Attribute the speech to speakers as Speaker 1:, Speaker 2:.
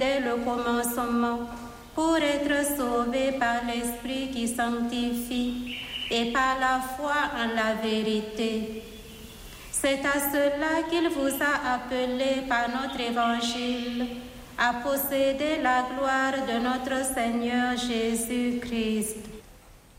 Speaker 1: dès le commencement, pour être sauvés par l'Esprit qui sanctifie et par la foi en la vérité. C'est à cela qu'il vous a appelé par notre évangile à posséder la gloire de notre Seigneur Jésus-Christ.